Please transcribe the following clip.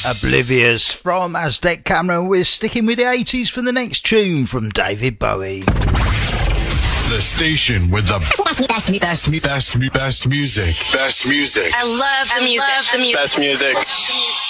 Oblivious from Aztec Camera. We're sticking with the 80s for the next tune from David Bowie. The station with the best music. Best music. I love the music. Best music.